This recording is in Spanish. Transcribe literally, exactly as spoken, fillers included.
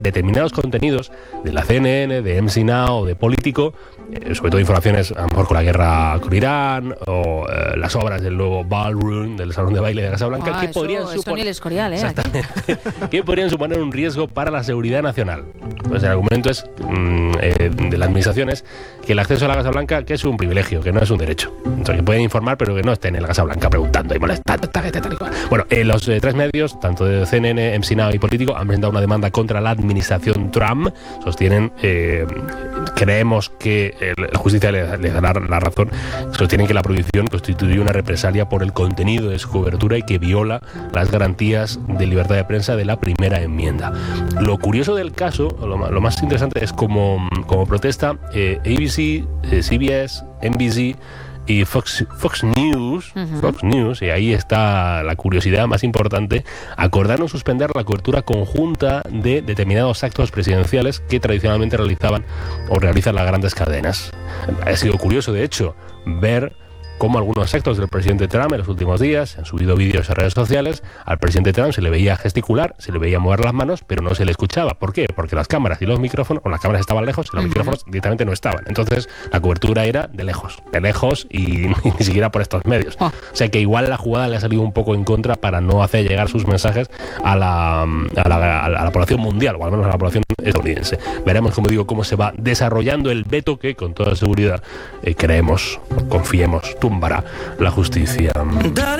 determinados contenidos de la C N N, de M C Now, de Político, eh, sobre todo informaciones a lo mejor con la guerra con Irán o eh, las obras del nuevo ballroom, del salón de baile de Casa Blanca, ah, que eso, podrían eso suponer, ni el Escorial, ¿eh? que podrían suponer un riesgo para la seguridad nacional. Pues el argumento es mm, eh, de la administración es que el acceso a la Casa Blanca que es un privilegio, que no es un derecho. Entonces, que pueden informar, pero que no estén en la Casa Blanca preguntando y molestando. Tal, tal, tal, tal. Bueno, eh, los eh, tres medios, tanto de C N N, M C Now y Político, han presentado una demanda contra la administración Trump. Sostienen, eh, creemos que eh, la justicia les le dará la razón, sostienen que la prohibición constituye una represalia por el contenido de su cobertura y que viola las garantías de libertad de prensa de la primera enmienda. Lo curioso del caso, lo, lo más interesante es como, como protesta eh, A B C, eh, C B S, N B C y Fox, Fox News, uh-huh. Fox News, y ahí está la curiosidad más importante, acordaron suspender la cobertura conjunta de determinados actos presidenciales que tradicionalmente realizaban o realizan las grandes cadenas. Ha sido curioso, de hecho, ver cómo algunos actos del presidente Trump en los últimos días han subido vídeos a redes sociales. Al presidente Trump se le veía gesticular, se le veía mover las manos, pero no se le escuchaba. ¿Por qué? Porque las cámaras y los micrófonos, o las cámaras estaban lejos y los uh-huh. micrófonos directamente no estaban. Entonces la cobertura era de lejos, de lejos y ni siquiera por estos medios. Oh. O sea que igual la jugada le ha salido un poco en contra para no hacer llegar sus mensajes a la, a la, a la población mundial, o al menos a la población estadounidense. Veremos, como digo, cómo se va desarrollando el veto que, con toda seguridad, eh, creemos, confiemos, tumbará la justicia.